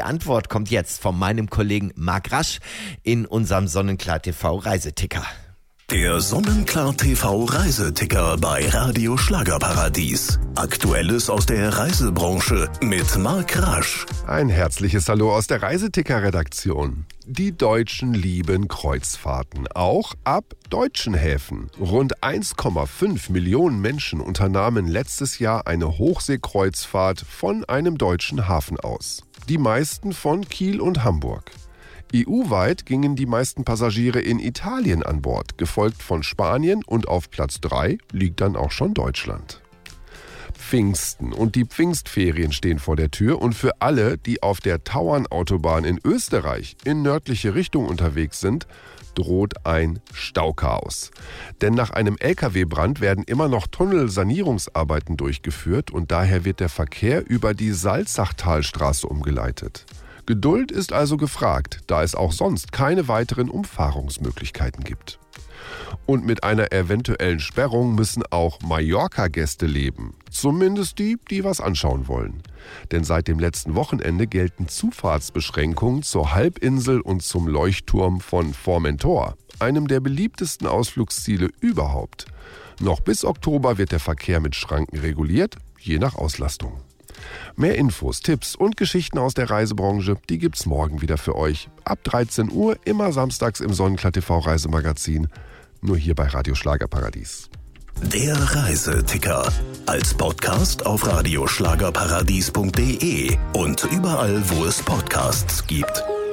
Antwort kommt jetzt von meinem Kollegen Marc Rasch in unserem Sonnenklar TV Reiseticker. Der Sonnenklar TV Reiseticker bei Radio Schlagerparadies. Aktuelles aus der Reisebranche mit Marc Rasch. Ein herzliches Hallo aus der Reiseticker-Redaktion. Die Deutschen lieben Kreuzfahrten, auch ab deutschen Häfen. Rund 1,5 Millionen Menschen unternahmen letztes Jahr eine Hochseekreuzfahrt von einem deutschen Hafen aus. Die meisten von Kiel und Hamburg. EU-weit gingen die meisten Passagiere in Italien an Bord, gefolgt von Spanien, und auf Platz 3 liegt dann auch schon Deutschland. Pfingsten und die Pfingstferien stehen vor der Tür und für alle, die auf der Tauernautobahn in Österreich in nördliche Richtung unterwegs sind, droht ein Stauchaos. Denn nach einem Lkw-Brand werden immer noch Tunnelsanierungsarbeiten durchgeführt und daher wird der Verkehr über die Salzachtalstraße umgeleitet. Geduld ist also gefragt, da es auch sonst keine weiteren Umfahrungsmöglichkeiten gibt. Und mit einer eventuellen Sperrung müssen auch Mallorca-Gäste leben. Zumindest die, die was anschauen wollen. Denn seit dem letzten Wochenende gelten Zufahrtsbeschränkungen zur Halbinsel und zum Leuchtturm von Formentor, einem der beliebtesten Ausflugsziele überhaupt. Noch bis Oktober wird der Verkehr mit Schranken reguliert, je nach Auslastung. Mehr Infos, Tipps und Geschichten aus der Reisebranche, die gibt's morgen wieder für euch. Ab 13 Uhr, immer samstags im Sonnenklar TV Reisemagazin. Nur hier bei Radio Schlagerparadies. Der Reiseticker. Als Podcast auf radioschlagerparadies.de und überall, wo es Podcasts gibt.